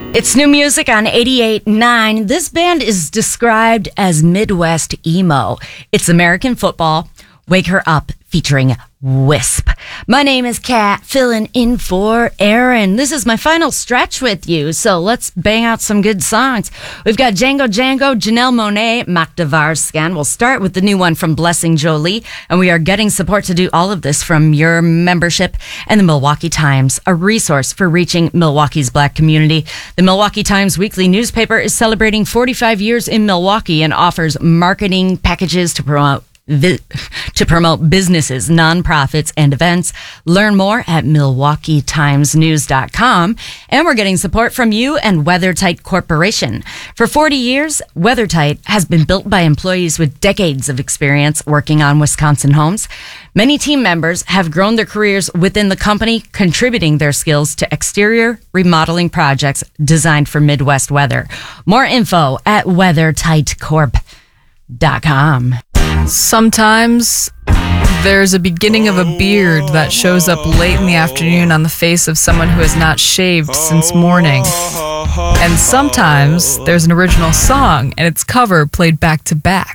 It's new music on 88.9. This band is described as Midwest emo. It's American Football, Wake Her Up, featuring Wisp. My name is Kat, filling in for Aaron. This is my final stretch with you, so let's bang out some good songs. We've got Django Django, Janelle Monáe, Mac DeVarscan. We'll start with the new one from Blessing Jolie, and we are getting support to do all of this from your membership and the Milwaukee Times, a resource for reaching Milwaukee's Black community. The Milwaukee Times weekly newspaper is celebrating 45 years in Milwaukee and offers marketing packages to promote businesses, nonprofits, and events. Learn more at MilwaukeeTimesNews.com. And we're getting support from you and WeatherTight Corporation. For 40 years, WeatherTight has been built by employees with decades of experience working on Wisconsin homes. Many team members have grown their careers within the company, contributing their skills to exterior remodeling projects designed for Midwest weather. More info at WeatherTightCorp.com. Sometimes there's a beginning of a beard that shows up late in the afternoon on the face of someone who has not shaved since morning. And sometimes there's an original song and its cover played back to back.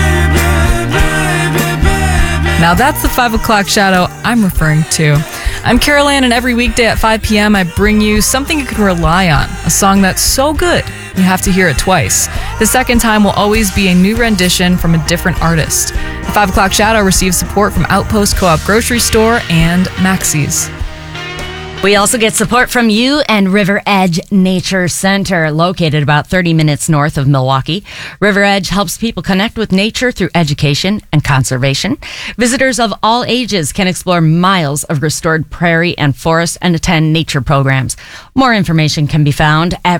Now that's the 5 o'clock shadow I'm referring to. I'm Carol Ann, and every weekday at 5 p.m. I bring you something you can rely on, a song that's so good you have to hear it twice. The second time will always be a new rendition from a different artist. The 5 o'clock shadow receives support from Outpost Co-op Grocery Store and Maxie's. We also get support from you and River Edge Nature Center, located about 30 minutes north of Milwaukee. River Edge helps people connect with nature through education and conservation. Visitors of all ages can explore miles of restored prairie and forest and attend nature programs. More information can be found at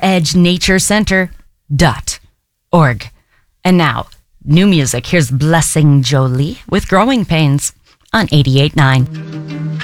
riveredgenaturecenter.org. And now, new music. Here's Blessing Jolie with Growing Pains on 88.9.